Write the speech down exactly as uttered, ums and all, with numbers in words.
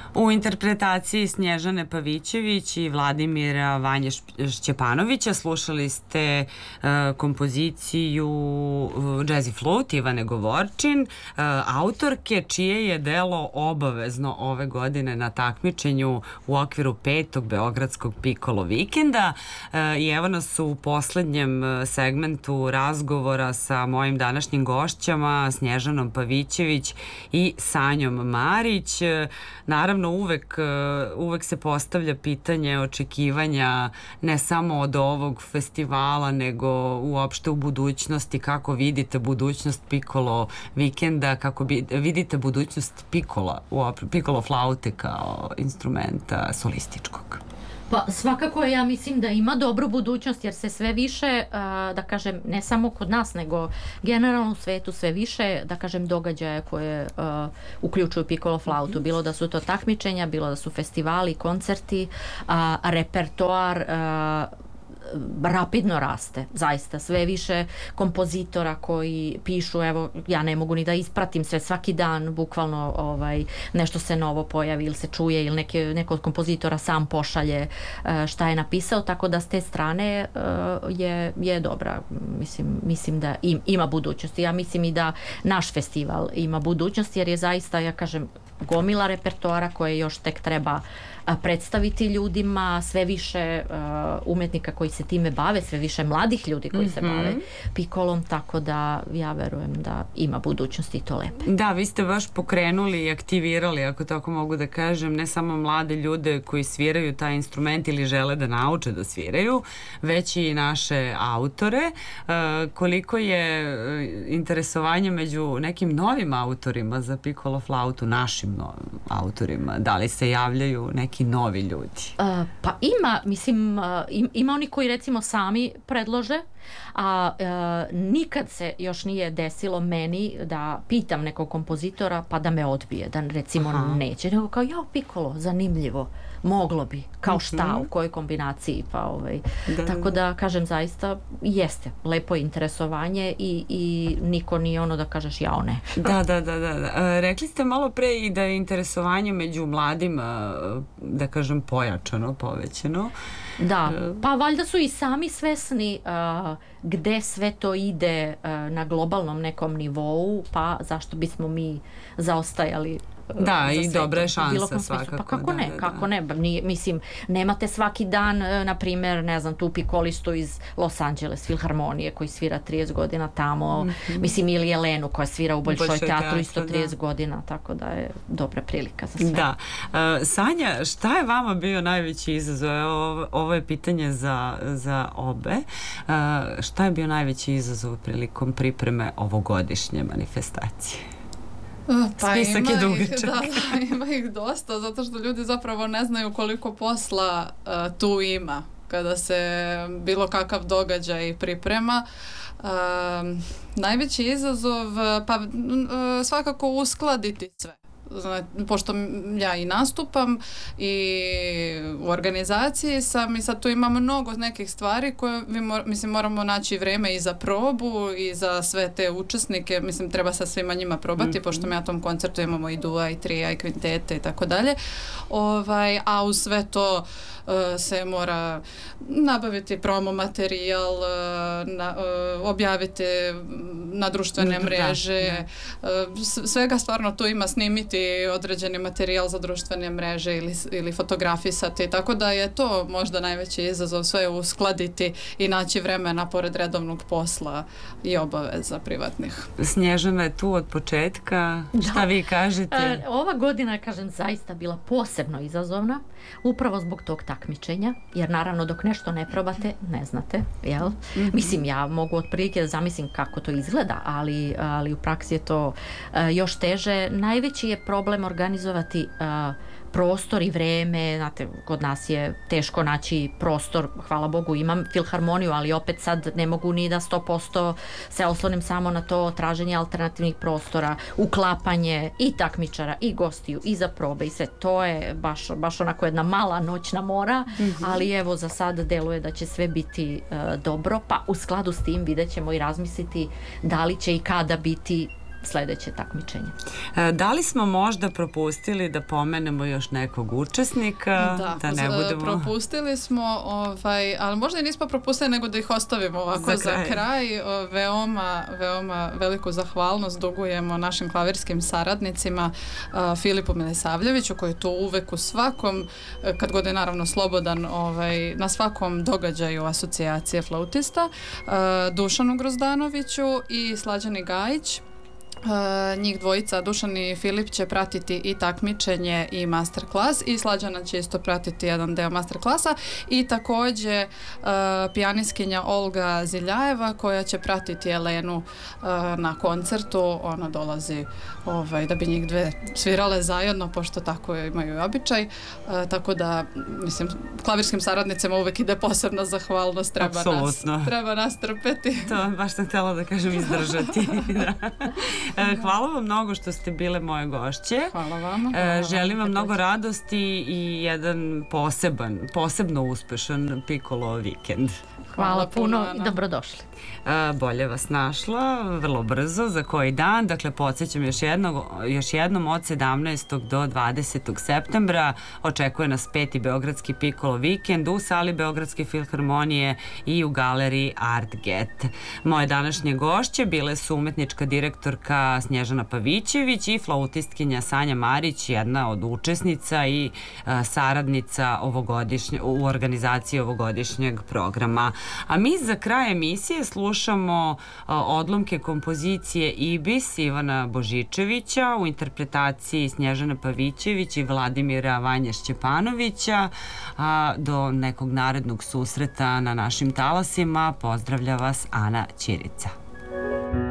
U interpretaciji Snježane Pavićević i Vladimira Vanje Šćepanovića slušali ste uh, kompoziciju uh, Jazzy Flute Ivane Govorčin, uh, autorke čije je delo obavezno ove godine na takmičenju u okviru petog Beogradskog Piccolo vikenda. Uh, I evo nas u poslednjem segmentu razgovora sa mojim današnjim gošćama Snježanom Pavićević i Sanjom Marić. Uh, naravno uvek, uvek se postavlja pitanje očekivanja ne samo od ovog festivala nego uopšte u budućnosti, kako vidite budućnost Piccolo vikenda, kako bi, vidite budućnost Piccola, Piccolo flaute kao instrumenta solističkog. Pa svakako ja mislim da ima dobru budućnost jer se sve više, da kažem, ne samo kod nas nego generalno u svetu sve više, da kažem, događaja koje uključuju piccolo flautu, bilo da su to takmičenja, bilo da su festivali, koncerti, repertoar rapidno raste, zaista sve više kompozitora koji pišu, evo ja ne mogu ni da ispratim sve, svaki dan bukvalno ovaj, nešto se novo pojavi ili se čuje ili neke, neko od kompozitora sam pošalje šta je napisao, tako da s te strane je, je dobra, mislim, mislim da im, ima budućnosti, ja mislim i da naš festival ima budućnosti jer je zaista, ja kažem, gomila repertoara koje još tek treba predstaviti ljudima, sve više uh, umetnika koji se time bave, sve više mladih ljudi koji mm-hmm. se bave pikolom, tako da ja verujem da ima budućnosti i to lepe. Da, vi ste baš pokrenuli i aktivirali, ako tako mogu da kažem, ne samo mlade ljude koji sviraju taj instrument ili žele da nauče da sviraju, već i naše autore. Uh, koliko je interesovanje među nekim novim autorima za piccolo flautu, našim novim autorima, da li se javljaju neki novi ljudi? Uh, pa ima, mislim, uh, ima oni koji recimo sami predlože, a uh, nikad se još nije desilo meni da pitam nekog kompozitora pa da me odbije, da recimo Aha. neće, nego kao ja piccolo, zanimljivo, moglo bi, kao šta, mm-hmm. u kojoj kombinaciji, pa ovaj, da. Tako da kažem zaista jeste, lepo interesovanje i, i niko nije ono da kažeš jao ne. Da, da, da, da, da. Rekli ste malo pre i da je interesovanje među mladima, da kažem, pojačano, povećano. Da, pa valjda su i sami svesni uh, gde sve to ide uh, na globalnom nekom nivou, pa zašto bismo mi zaostajali. Da, i dobra je šansa svakako. Pa kako da, ne, da, da. kako ne, Nije, mislim, nemate svaki dan, na primjer, ne znam, tu pikolistu iz Los Angeles Filharmonije koji svira trideset godina tamo, mm-hmm. mislim, ili Jelenu koja svira u Bolšoj teatru, teatru isto trideset da. godina, tako da je dobra prilika za sve. Da. Uh, Sanja, šta je vama bio najveći izazov? Ovo, ovo je pitanje za, za obe. Uh, šta je bio najveći izazov prilikom pripreme ovogodišnje manifestacije? Pa Spisak ima je dugačak. Da, da, ima ih dosta, zato što ljudi zapravo ne znaju koliko posla uh, tu ima kada se bilo kakav događaj priprema. Uh, najveći izazov, pa uh, svakako uskladiti sve. Znači, pošto ja i nastupam i u organizaciji sam i sad tu imam mnogo nekih stvari koje mi mor, mislim, moramo naći vreme i za probu i za sve te učesnike, mislim treba sa svima njima probati, mm-hmm. pošto mi na tom koncertu imamo i dua i trija i kvintete i tako dalje, ovaj, a uz sve to uh, se mora nabaviti promo materijal, uh, na, uh, objaviti na društvene mreže, da, da. Uh, svega stvarno tu ima, snimiti određeni materijal za društvene mreže ili, ili fotografisati, tako da je to možda najveći izazov, sve uskladiti i naći vremena pored redovnog posla i obaveza privatnih. Snježana je tu od početka, da. Šta vi kažete? E, ova godina, kažem, zaista bila posebno izazovna, upravo zbog tog takmičenja, jer naravno dok nešto ne probate, ne znate, jel? Mm-hmm. Mislim, ja mogu otprilike da zamislim kako to izgleda, ali, ali u praksi je to uh, još teže. Najveći je problem organizovati uh, prostor i vreme, znate, kod nas je teško naći prostor, hvala Bogu imam filharmoniju, ali opet sad ne mogu ni da sto posto se oslonim samo na to traženje alternativnih prostora, uklapanje i takmičara i gostiju i za probe i sve, to je baš, baš onako jedna mala noćna mora, mm-hmm. ali evo za sad deluje da će sve biti uh, dobro, pa u skladu s tim vidjet ćemo i razmisliti da li će i kada biti sledeće takmičenje. Da li smo možda propustili da pomenemo još nekog učesnika? Da, da ne budemo... propustili smo, ovaj, ali možda i nismo propustili, nego da ih ostavimo ovako za kraj. Za kraj. Veoma, veoma veliku zahvalnost dugujemo našim klavirskim saradnicima, uh, Filipu Milisavljeviću, koji je tu uvek u svakom, kad god je naravno slobodan, ovaj, na svakom događaju asocijacije flautista, uh, Dušanu Grozdanoviću i Slađani Gajić. Uh, njih dvojica, Dušan i Filip, će pratiti i takmičenje i masterclass, i Slađana će isto pratiti jedan deo masterklasa, i takođe uh, pijaniskinja Olga Ziljajeva, koja će pratiti Elenu uh, na koncertu. Ona dolazi ovaj, da bi njih dve svirale zajedno, pošto tako imaju običaj, uh, tako da, mislim, klavirskim saradnicima uvek ide posebna zahvalnost, treba nas, treba nas trpeti. To baš sam htjela da kažem, izdržati. Da. Hvala vam mnogo što ste bile moje gošće. Hvala vama. Želim vam mnogo radosti i jedan poseban, posebno uspešan Piccolo vikend. Hvala, Hvala puno i dobrodošli. Bolje vas našla, vrlo brzo, za koji dan. Dakle, podsjećam još, jednog, još jednom, od sedamnaestog do dvadesetog septembra očekuje nas peti Beogradski Piccolo vikend u sali Beogradske filharmonije i u galeriji Artget. Moje današnje gošće bile su umetnička direktorka Snježana Pavićević i flautistkinja Sanja Marić, jedna od učesnica i a, saradnica ovogodišnje, u organizaciji ovogodišnjeg programa. A mi za kraj emisije slušamo a, odlomke kompozicije Ibis Ivana Božičevića u interpretaciji Snježana Pavićević i Vladimira Vanje Šćepanovića. A, do nekog narednog susreta na našim talasima pozdravlja vas Ana Ćirica.